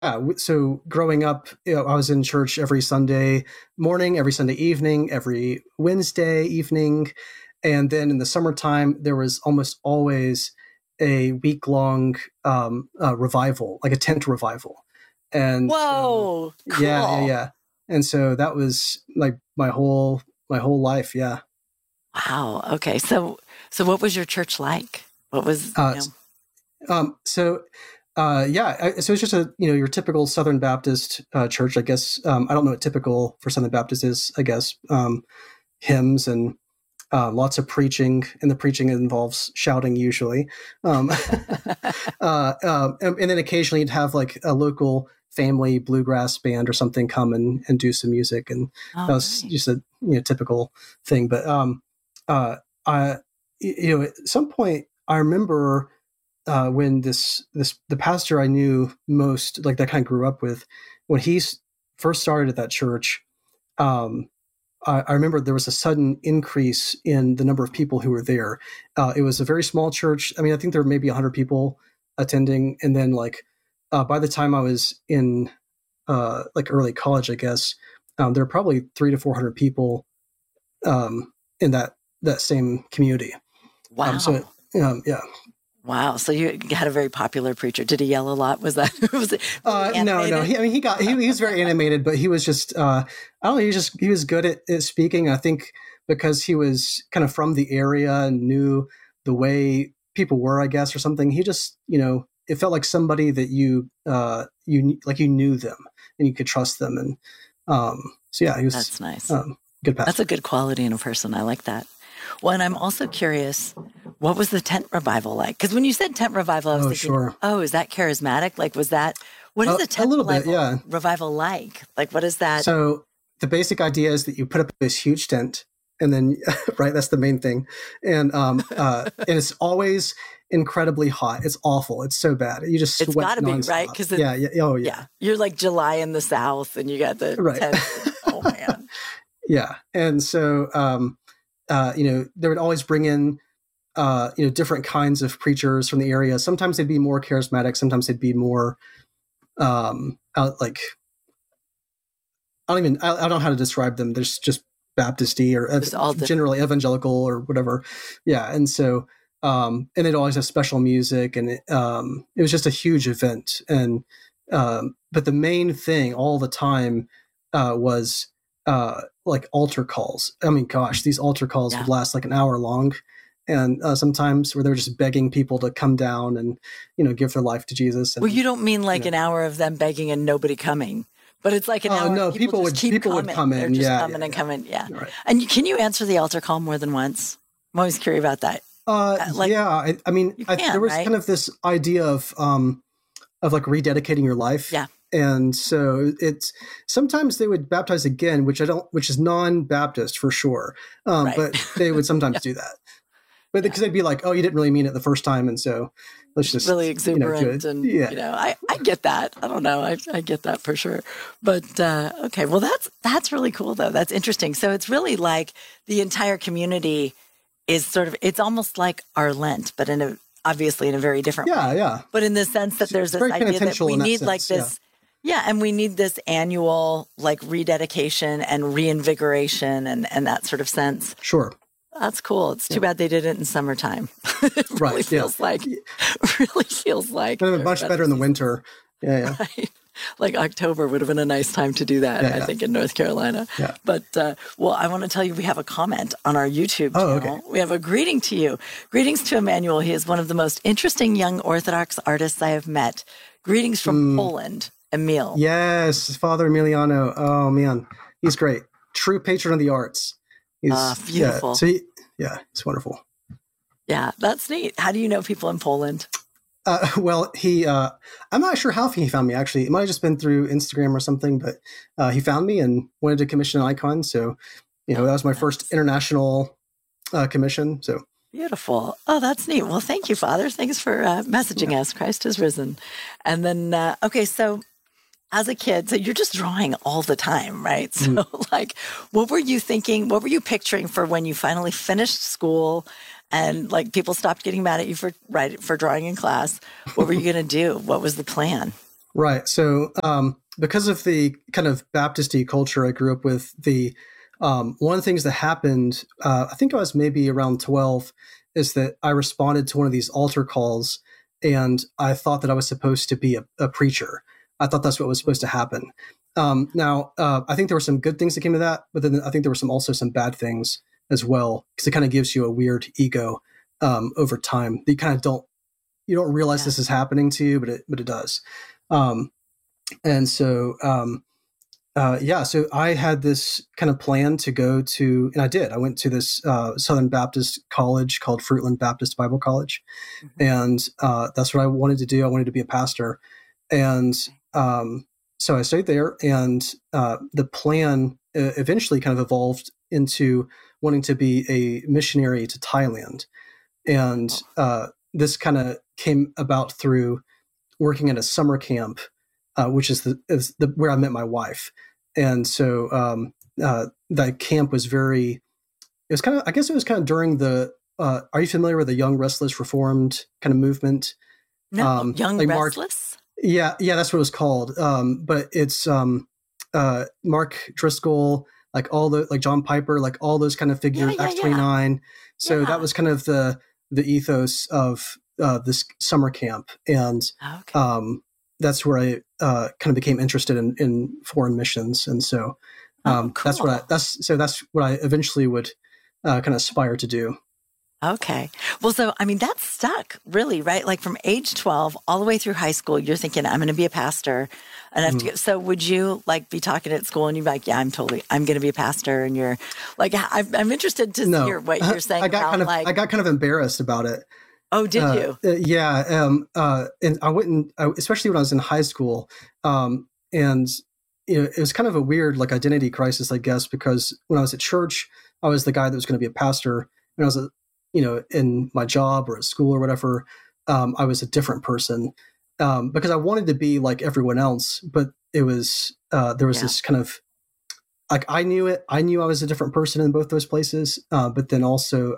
So growing up, I was in church every Sunday morning, every Sunday evening, every Wednesday evening. And then in the summertime, there was almost always a week-long revival, like a tent revival. And so, Whoa, yeah, yeah, cool. yeah. And so that was like my whole life. Yeah. Wow. Okay. So what was your church like? What was, Uh, so yeah, so it's just your typical Southern Baptist church, I guess. I don't know what typical for Southern Baptist is, I guess. Hymns and lots of preaching, and the preaching involves shouting usually. Um, and then occasionally you'd have like a local family bluegrass band or something come and do some music, and oh, that was great. just a typical thing. But uh, I, at some point, I remember when the pastor I knew most, like that kind of grew up with, when he first started at that church. Um, I remember there was a sudden increase in the number of people who were there. It was a very small church. I mean, I think there were maybe 100 people attending, and then like by the time I was in like early college, I guess there were probably 300 to 400 people in that same community. So Wow. yeah. Wow. So you had a very popular preacher. Did he yell a lot? Was it really No. animated? He was very animated, but he was just I don't know. He was good at speaking. I think because he was kind of from the area and knew the way people were, I guess, or something. He just it felt like somebody that you knew them and you could trust them, and so yeah, he was That's nice. good That's pastor. a good quality in a person. I like that. Well, and I'm also curious, what was the tent revival like? Because when you said tent revival, I was Oh, thinking, sure. oh, is that charismatic? Like, what is a A tent little bit, yeah. revival like? Like, what is that? So the basic idea is that you put up this huge tent, and then right, that's the main thing, and it's always incredibly hot. It's awful. It's so bad. You just It's sweat got to be, right? nonstop. Because Yeah, yeah. Oh, yeah. yeah, you're like July in the South and you got the Right. tents. And, oh, man. Yeah, and so they would always bring in different kinds of preachers from the area. Sometimes they'd be more charismatic. Sometimes they'd be more like I don't know how to describe them. There's just Baptisty or It's all different. generally evangelical or whatever. Yeah. And so, and they'd always have special music, and it was just a huge event. And, but the main thing all the time was like altar calls. I mean, gosh, these altar calls Yeah. would last like an hour long. And sometimes where they're just begging people to come down and, give their life to Jesus. And, Well, you don't mean like an hour of them begging and nobody coming, but it's like an hour no, of people just keep would coming. come They're in. just Yeah. coming and coming. Yeah. Right. And can you answer the altar call more than once? I'm always curious about that. Like, yeah. I mean, you can, there was right? kind of this idea of like rededicating your life. Yeah. And so it's sometimes they would baptize again, which is non-Baptist for sure. Right. But they would sometimes do that. But because they'd be like, oh, you didn't really mean it the first time, and so let's just Really exuberant, do it. and Yeah. I get that. I don't know, I get that for sure. But okay, well that's really cool though. That's interesting. So it's really like the entire community is sort of, it's almost like our Lent, but obviously in a very different way. Yeah. But in the sense that there's It's this very idea that penitential we in that need like sense, this. Yeah, and we need this annual like rededication and reinvigoration and that sort of sense. Sure. That's cool. It's too bad they did it in summertime. It really feels like Much better in the winter. Yeah. right? Like October would have been a nice time to do that, I think, in North Carolina. Yeah. But, well, I want to tell you, we have a comment on our YouTube channel. Okay. We have a greeting to you. Greetings to Emmanuel. He is one of the most interesting young Orthodox artists I have met. Greetings from Poland, Emil. Yes, Father Emiliano. Oh, man. He's great. True patron of the arts. He's beautiful. It's wonderful. Yeah, that's neat. How do you know people in Poland? Well, I'm not sure how he found me, actually. It might have just been through Instagram or something, but he found me and wanted to commission an icon. So, that was my first international commission. So beautiful. Oh, that's neat. Well, thank you, Father. Thanks for messaging us. Christ is risen. And then, okay, so as a kid, so you're just drawing all the time, right? So like, what were you thinking? What were you picturing for when you finally finished school and like people stopped getting mad at you for drawing in class? What were you going to do? What was the plan? Right. So, because of the kind of Baptisty culture I grew up with, the one of the things that happened, I think I was maybe around 12, is that I responded to one of these altar calls, and I thought that I was supposed to be a preacher. I thought that's what was supposed to happen. Now, I think there were some good things that came of that, but then I think there were also some bad things as well, because it kind of gives you a weird ego over time. You don't realize Yeah. this is happening to you, but it does. Um, and so, yeah, so I had this kind of plan to go to, and I did. I went to this Southern Baptist college called Fruitland Baptist Bible College, Mhm. and that's what I wanted to do. I wanted to be a pastor, and so I stayed there. And the plan eventually kind of evolved into wanting to be a missionary to Thailand, and Oh, this kind of came about through working at a summer camp, which is the where I met my wife. And so that camp was very. It was kind of. I guess it was kind of during the. Are you familiar with the Young Restless Reformed kind of movement? no, Young Like Mark. Restless? Yeah, yeah, that's what it was called. But it's Mark Driscoll, like all the like John Piper, like all those kind of Yeah, figures. yeah, Acts yeah. 29. So that Yeah. was kind of the ethos of this summer camp, and Okay. um, that's where I kind of became interested in foreign missions, and so Oh, cool. that's what I eventually would kind of aspire to do. Okay. Well, so I mean, that's stuck really, right? Like from age 12 all the way through high school, you're thinking, I'm going to be a pastor. And I have to Mhm. get, so would you like be talking at school and you'd be like, yeah, I'm going to be a pastor. And you're like, I'm interested to hear No, what you're saying about I like, got kind of embarrassed about it. oh, did you? Yeah, and I wouldn't, especially when I was in high school, and it was kind of a weird like identity crisis, I guess, because when I was at church, I was the guy that was going to be a pastor. When I was, in my job or at school or whatever, I was a different person because I wanted to be like everyone else, but it was there was Yeah. this kind of like I knew it. I knew I was a different person in both those places, but then also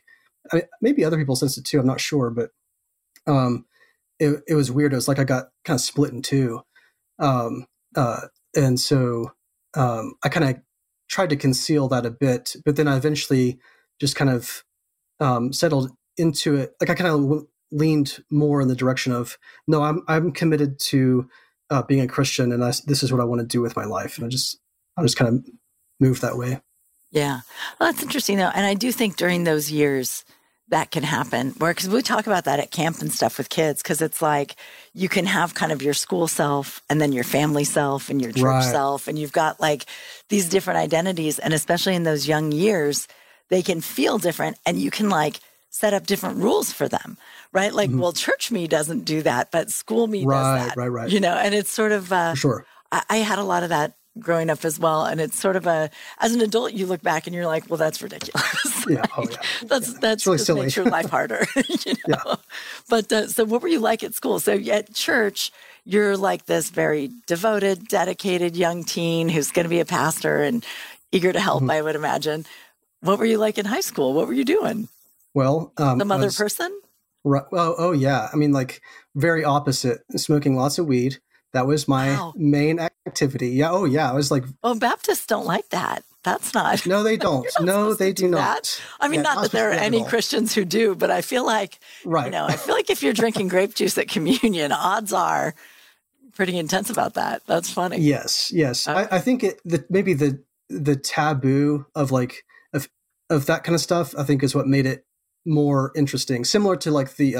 maybe other people sensed it too. I'm not sure, but um, it was weird. It was like I got kind of split in two, um, and so I kind of tried to conceal that a bit, but then I eventually just kind of settled into it. Like I kind of leaned more in the direction of no, I'm committed to being a Christian, and this is what I want to do with my life, and I just kind of moved that way. Yeah. Well, that's interesting though. And I do think during those years that can happen where, cause we talk about that at camp and stuff with kids. Cause it's like you can have kind of your school self and then your family self and your church Right. self. And you've got like these different identities. And especially in those young years, they can feel different and you can like set up different rules for them, right? Like, Mhm. well, church me doesn't do that, but school me does Right. that, Right. Right. you know, and it's sort of, For sure. I had a lot of that growing up as well. And it's sort of as an adult, you look back and you're like, well, that's ridiculous. Yeah. Oh Like, yeah. Yeah. It's that's really just silly. makes your life harder, you Yeah. know? But so what were you like at school? So at church, you're like this very devoted, dedicated young teen who's going to be a pastor and eager to help, Mhm. I would imagine. What were you like in high school? What were you doing? Well, Some I other was person? right. Oh yeah. I mean, like very opposite. Smoking lots of weed. That was my Wow. main activity. Yeah. Oh yeah. I was like, Well, Baptists don't like that. That's not, no, they you're don't. not No, supposed to they do do that. not. I mean, Yeah, not not that supposed there to are do that at any all. Christians who do, but I feel like, Right. I feel like if you're drinking grape juice at communion, odds are pretty intense about that. That's funny. Yes. Yes. I Okay. think maybe the taboo of like of of that kind of stuff. I think is what made it more interesting. Similar to like the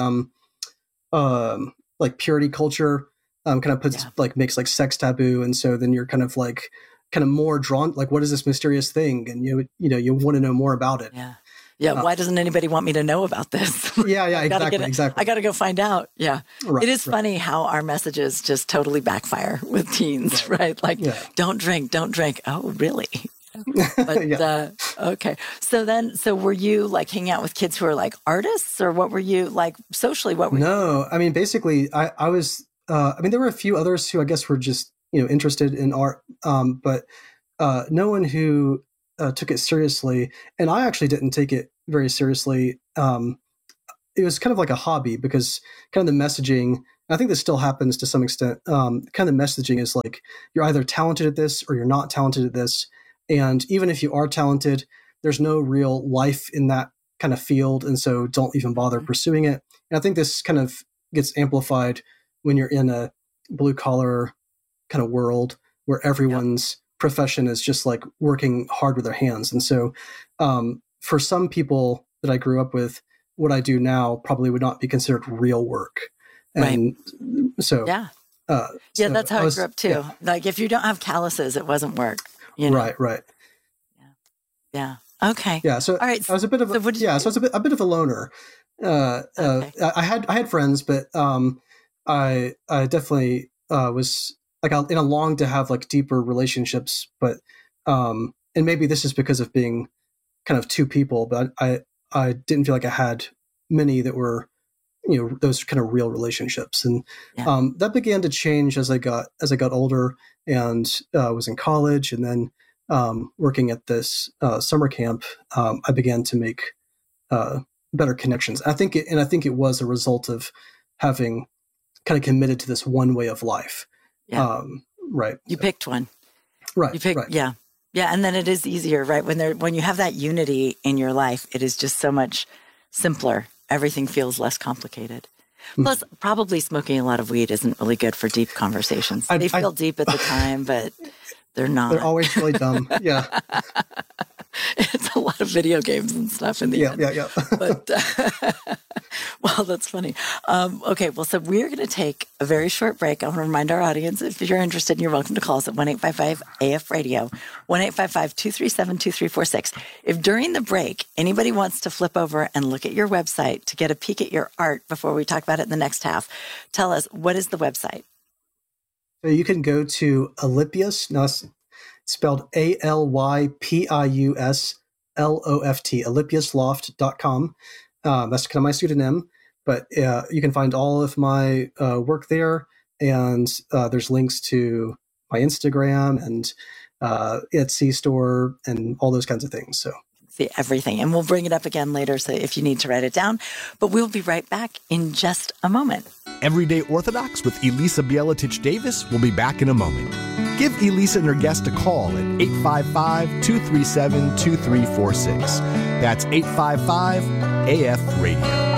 like purity culture kind of puts Yeah. like makes like sex taboo, and so then you're kind of more drawn like what is this mysterious thing, and you want to know more about it. Yeah. Yeah. uh, Why doesn't anybody want me to know about this? yeah, yeah, I gotta get exactly, it. I exactly. gotta go find out. Yeah. Right, It is right, funny how our messages just totally backfire with teens, right. right? Like, Yeah. don't drink, don't drink. Oh, really? But Yeah. okay. So were you like hanging out with kids who are like artists, or what were you like socially? What were you doing? No, I mean basically I was I mean there were a few others who I guess were just interested in art, but no one who took it seriously, and I actually didn't take it very seriously. It was kind of like a hobby because kind of the messaging I think this still happens to some extent. Kind of messaging is like, you're either talented at this or you're not talented at this. And even if you are talented, there's no real life in that kind of field. And so don't even bother pursuing it. And I think this kind of gets amplified when you're in a blue collar kind of world where everyone's profession is just like working hard with their hands. And so for some people that I grew up with, what I do now probably would not be considered real work. And so, so that's how I grew up too. Yeah. Like if you don't have calluses, it wasn't work. You know? Right. Yeah. Okay. Yeah. So I was a bit of so I was a bit of a loner. I had friends, but I definitely was like, I longed to have like deeper relationships, but and maybe this is because of being kind of two people, but I didn't feel like I had many that were, those kind of real relationships. And that began to change as I got older and was in college, and then working at this summer camp, I began to make better connections. I think it was a result of having kind of committed to this one way of life. Yeah. Right. You picked one. Right. You picked, right. Yeah. Yeah. And then it is easier, right? When you have that unity in your life, it is just so much simpler. Everything feels less complicated. Plus, probably smoking a lot of weed isn't really good for deep conversations. They feel deep at the time, but they're not. They're always really dumb. Yeah. It's a lot of video games and stuff in the end. Yeah. But, well, that's funny. Okay, well, so we're going to take a very short break. I want to remind our audience, if you're interested, you're welcome to call us at 1-855-AF-RADIO, 1-855-237-2346. If during the break, anybody wants to flip over and look at your website to get a peek at your art before we talk about it in the next half, tell us, what is the website? So you can go to Alypius. Now, spelled ALYPIUSLOFT, alypiusloft.com. That's kind of my pseudonym, but you can find all of my work there, and there's links to my Instagram and Etsy store and all those kinds of things. So see everything, and we'll bring it up again later, so if you need to write it down. But we'll be right back in just a moment. Everyday Orthodox with Elisa Bieletich-Davis will be back in a moment. Give Elisa and her guest a call at 855-237-2346. That's 855-AF-RADIO.